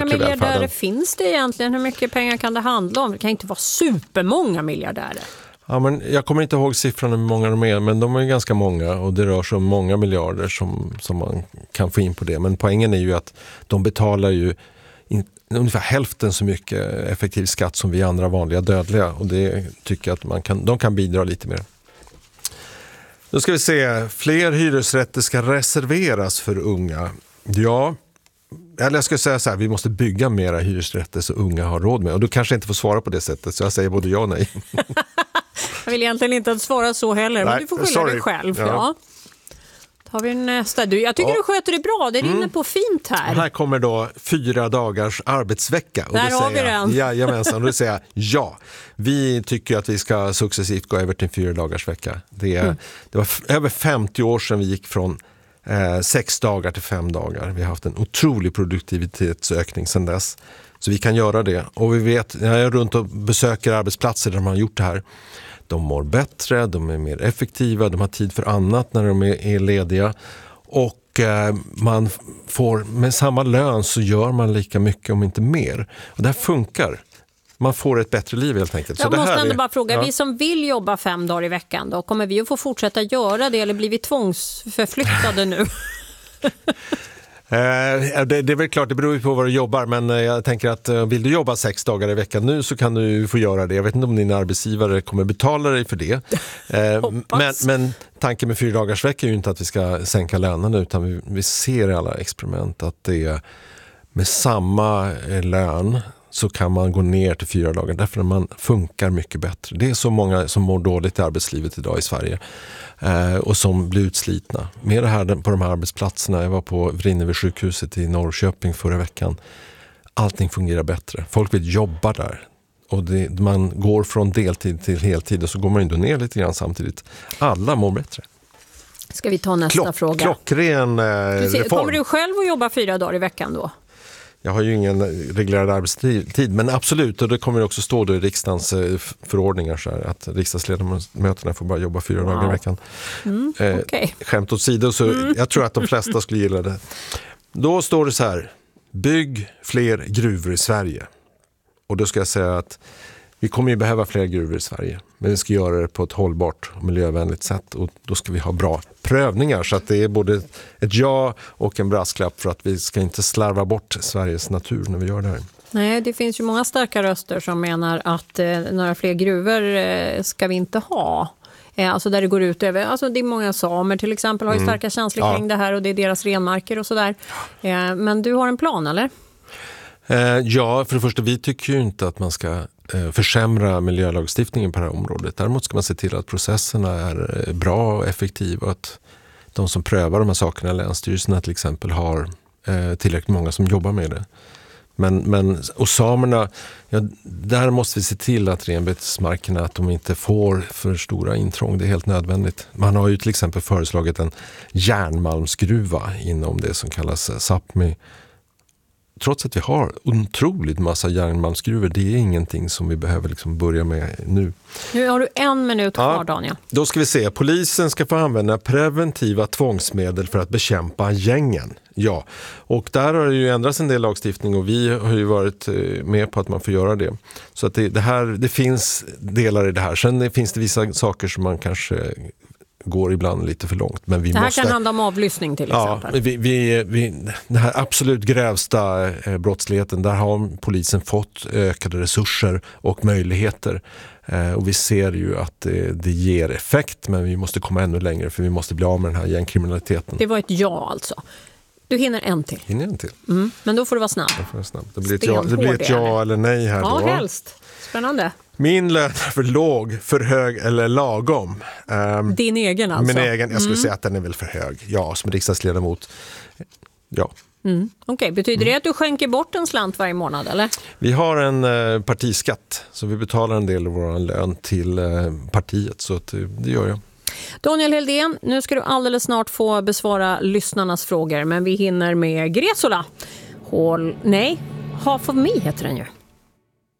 miljardärer finns det egentligen? Hur mycket pengar kan det handla om? Det kan inte vara supermånga miljardärer. Ja, men jag kommer inte ihåg siffran hur många de är, men de är ganska många och det rör sig om många miljarder som man kan få in på det. Men poängen är ju att de betalar ju ungefär hälften så mycket effektiv skatt som vi andra vanliga dödliga, och det tycker jag att de kan bidra lite mer. Då ska vi se, fler hyresrätter ska reserveras för unga. Ja, eller jag ska säga så här, vi måste bygga mera hyresrätter så unga har råd med. Och du kanske inte får svara på det sättet, så jag säger både ja och nej. Jag vill egentligen inte att svara så heller, men du får skylla dig själv. Ja. Tar vi nästa. Jag tycker du sköter det bra, det rinner på fint här. Här kommer då 4 dagars arbetsvecka. Och där har vi den. Jajamensan, och då säger jag ja. Vi tycker att vi ska successivt gå över till 4 dagars vecka. Det var över 50 år sedan vi gick från 6 dagar till 5 dagar. Vi har haft en otrolig produktivitetsökning sedan dess. Så vi kan göra det. Och vi vet, när jag är runt och besöker arbetsplatser där de har gjort det här, de mår bättre, de är mer effektiva, de har tid för annat när de är lediga. Och man får, med samma lön så gör man lika mycket om inte mer. Och det här funkar. Man får ett bättre liv helt enkelt. Jag måste ändå bara fråga, vi som vill jobba 5 dagar i veckan då, kommer vi att få fortsätta göra det eller blir vi tvångsförflyttade nu? Det är väl klart, det beror ju på vad du jobbar, men jag tänker att vill du jobba 6 dagar i veckan nu så kan du få göra det. Jag vet inte om din arbetsgivare kommer betala dig för det. Men tanken med 4 dagars vecka är ju inte att vi ska sänka lönerna, utan vi ser i alla experiment att det är med samma lön så kan man gå ner till 4 dagar därför att man funkar mycket bättre. Det är så många som mår dåligt i arbetslivet idag i Sverige och som blir utslitna. Med det här på de här arbetsplatserna, jag var på Vrinnevi sjukhuset i Norrköping förra veckan. Allting fungerar bättre. Folk vill jobba där. Och man går från deltid till heltid och så går man ändå ner lite grann samtidigt. Alla mår bättre. Ska vi ta nästa fråga? Klockren reform. Kommer du själv att jobba 4 dagar i veckan då? Jag har ju ingen reglerad arbetstid, men absolut, och det kommer också stå då i riksdagens förordningar så här, att riksdagsledamöterna får bara jobba 4 dagar i veckan. Okay. Skämt åt sidor, så jag tror att de flesta skulle gilla det. Då står det så här, bygg fler gruvor i Sverige. Och då ska jag säga att vi kommer ju behöva fler gruvor i Sverige, men vi ska göra det på ett hållbart och miljövänligt sätt, och då ska vi ha bra prövningar så att det är både ett ja och en brasklapp för att vi ska inte slarva bort Sveriges natur när vi gör det här. Nej, det finns ju många starka röster som menar att några fler gruvor ska vi inte ha. Alltså där det går ut över, alltså det är många samer till exempel har ju starka känslor kring det här och det är deras renmarker och sådär. Men du har en plan, eller? Ja, för det första, vi tycker ju inte att man ska försämra miljölagstiftningen på det här området. Däremot ska man se till att processerna är bra och effektiva och att de som prövar de här sakerna, länsstyrelserna till exempel, har tillräckligt många som jobbar med det. Och samerna, där måste vi se till att renbetesmarkerna, att de inte får för stora intrång. Det är helt nödvändigt. Man har ju till exempel föreslagit en järnmalmsgruva inom det som kallas Sápmi. Trots att vi har otroligt massa järnmalmsgruvor, det är ingenting som vi behöver liksom börja med nu. Nu har du 1 minut kvar, Daniel. Då ska vi se. Polisen ska få använda preventiva tvångsmedel för att bekämpa gängen. Ja, och där har det ju ändrats en del lagstiftning och vi har ju varit med på att man får göra det. Så att det finns delar i det här. Sen finns det vissa saker som man kanske går ibland lite för långt. Men det här kan handla om avlyssning till exempel. Den här absolut grävsta brottsligheten, där har polisen fått ökade resurser och möjligheter. Och vi ser ju att det ger effekt, men vi måste komma ännu längre för vi måste bli av med den här gängkriminaliteten. Det var ett ja alltså. Du hinner en till. Men då får du vara snabb. Det blir ett ja eller nej här då. Ja, helst. Spännande. Min lön är för låg, för hög eller lagom? Din egen alltså? Min egen, jag skulle säga att den är väl för hög. Ja, som riksdagsledamot. Ja. Okej, betyder det att du skänker bort en slant varje månad, eller? Vi har en partiskatt, så vi betalar en del av vår lön till partiet, så att, det gör jag. Daniel Heldén, nu ska du alldeles snart få besvara lyssnarnas frågor, men vi hinner med Gresola. Half of Me heter den ju.